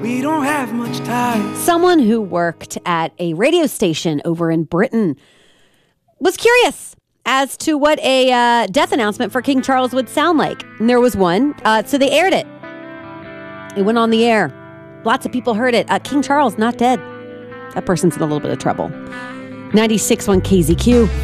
We don't have much time. Someone who worked at a radio station over in Britain was curious as to what a death announcement for King Charles would sound like. And there was one, so they aired it. It went on the air. Lots of people heard it. King Charles, not dead. That person's in a little bit of trouble. 96.1 KZQ.